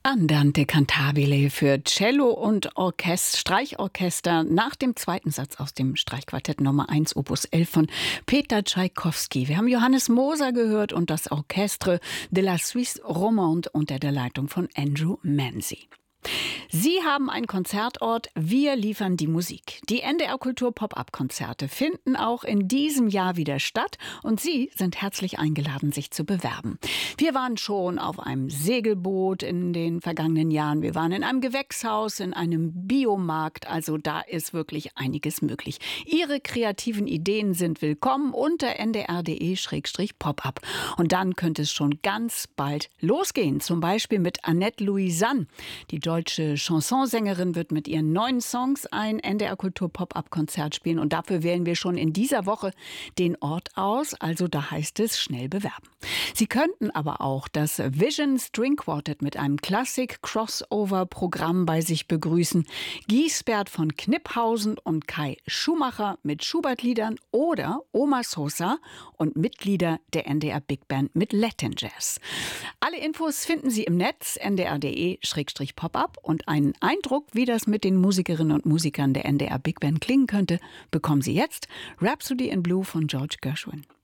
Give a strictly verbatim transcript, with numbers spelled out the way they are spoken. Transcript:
Andante cantabile für Cello und Orchester, Streichorchester nach dem zweiten Satz aus dem Streichquartett Nummer eins Opus elf von Peter Tschaikowski. Wir haben Johannes Moser gehört und das Orchestre de la Suisse Romande unter der Leitung von Andrew Manzi. Sie haben einen Konzertort, wir liefern die Musik. Die N D R Kultur Pop-up-Konzerte finden auch in diesem Jahr wieder statt und Sie sind herzlich eingeladen, sich zu bewerben. Wir waren schon auf einem Segelboot in den vergangenen Jahren, wir waren in einem Gewächshaus, in einem Biomarkt, also da ist wirklich einiges möglich. Ihre kreativen Ideen sind willkommen unter n d r punkt d e Schrägstrich pop-up. Und dann könnte es schon ganz bald losgehen, zum Beispiel mit Annette Louisanne. Die deutsche Chansonsängerin wird mit ihren neuen Songs ein N D R Kultur Pop-up-Konzert spielen und dafür wählen wir schon in dieser Woche den Ort aus, also da heißt es schnell bewerben. Sie könnten aber auch das Vision String Quartet mit einem Klassik-Crossover-Programm bei sich begrüßen, Giesbert von Kniphausen und Kai Schumacher mit Schubert-Liedern oder Oma Sosa und Mitglieder der N D R Big Band mit Latin Jazz. Alle Infos finden Sie im Netz n d r punkt d e Schrägstrich pop-up und einen Eindruck, wie das mit den Musikerinnen und Musikern der N D R Big Band klingen könnte, bekommen Sie jetzt Rhapsody in Blue von George Gershwin.